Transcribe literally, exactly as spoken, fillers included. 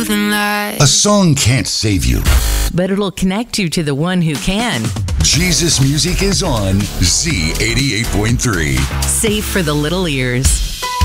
truth and lies. A song can't save you, but it'll connect you to the one who can. Jesus music is on Z eighty-eight point three. Safe for the little ears.